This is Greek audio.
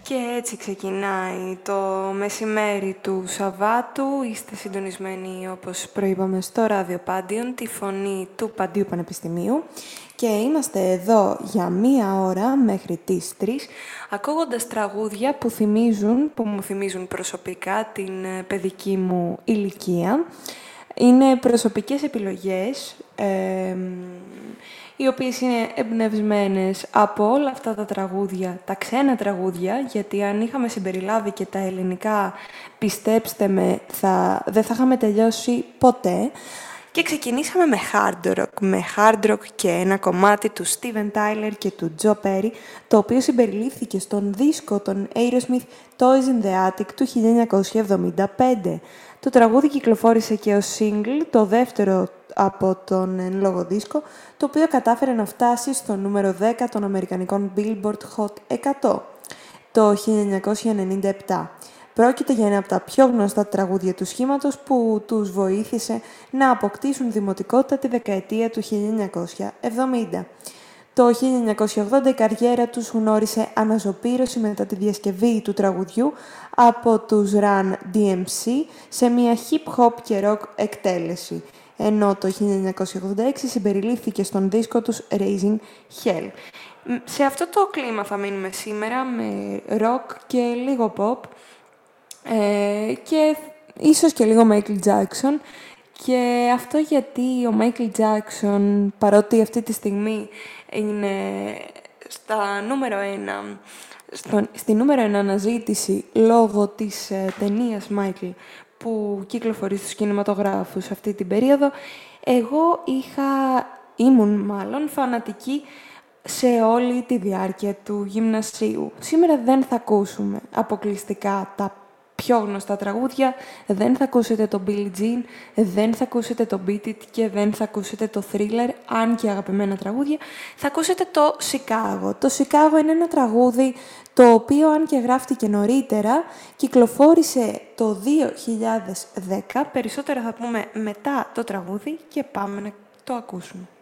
Και έτσι ξεκινάει το μεσημέρι του Σαββάτου. Είστε συντονισμένοι, όπως προείπαμε, στο Ράδιο Πάντιον, τη φωνή του Παντίου Πανεπιστημίου. Και είμαστε εδώ για 1 ώρα μέχρι τις 3, ακούγοντας τραγούδια που μου θυμίζουν προσωπικά την παιδική μου ηλικία. Είναι προσωπικές επιλογές, οι οποίες είναι εμπνευσμένες από όλα αυτά τα τραγούδια, τα ξένα τραγούδια, γιατί αν είχαμε συμπεριλάβει και τα ελληνικά, πιστέψτε με, δεν θα είχαμε τελειώσει ποτέ. Και ξεκινήσαμε με hard rock και ένα κομμάτι του Steven Tyler και του Joe Perry, το οποίο συμπεριλήφθηκε στον δίσκο των Aerosmith Toys in the Attic του 1975. Το τραγούδι κυκλοφόρησε και ως single, το δεύτερο από τον εν λόγω δίσκο, το οποίο κατάφερε να φτάσει στο νούμερο 10 των αμερικανικών Billboard Hot 100 το 1997. Πρόκειται για ένα από τα πιο γνωστά τραγούδια του σχήματος που τους βοήθησε να αποκτήσουν δημοτικότητα τη δεκαετία του 1970. Το 1980 η καριέρα τους γνώρισε αναζωπήρωση μετά τη διασκευή του τραγουδιού από τους Run DMC σε μια hip-hop και rock εκτέλεση, ενώ το 1986 συμπεριλήφθηκε στον δίσκο τους Raising Hell. Σε αυτό το κλίμα θα μείνουμε σήμερα με rock και λίγο pop και ίσως και λίγο Michael Jackson. Και αυτό γιατί ο Michael Jackson, παρότι αυτή τη στιγμή είναι στη νούμερο 1 αναζήτηση λόγω της ταινίας Michael που κυκλοφορεί στους κινηματογράφους αυτή την περίοδο, εγώ ήμουν φανατική σε όλη τη διάρκεια του γυμνασίου. Σήμερα δεν θα ακούσουμε αποκλειστικά τα πιο γνωστά τραγούδια, δεν θα ακούσετε το Billie Jean, δεν θα ακούσετε το Beat It και δεν θα ακούσετε το Thriller, αν και αγαπημένα τραγούδια. Θα ακούσετε το Chicago. Το Chicago είναι ένα τραγούδι το οποίο, αν και γράφτηκε νωρίτερα, κυκλοφόρησε το 2010. Περισσότερα θα πούμε μετά το τραγούδι και πάμε να το ακούσουμε.